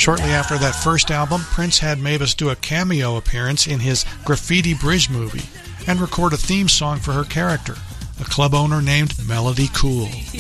Shortly after that first album, Prince had Mavis do a cameo appearance in his Graffiti Bridge movie and record a theme song for her character, a club owner named Melody Cool.